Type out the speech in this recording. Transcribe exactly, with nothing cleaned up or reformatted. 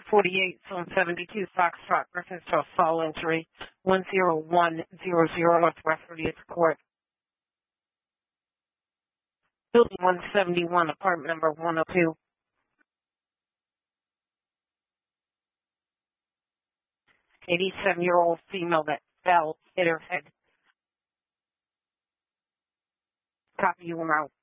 forty-eight, Zone seventy-two, Foxtrot, reference to a fall injury, one zero one zero zero Northwest thirtieth Court. Building one seventy-one, apartment number one oh two. eighty-seven-year-old female that fell, hit her head. Copy, you were out.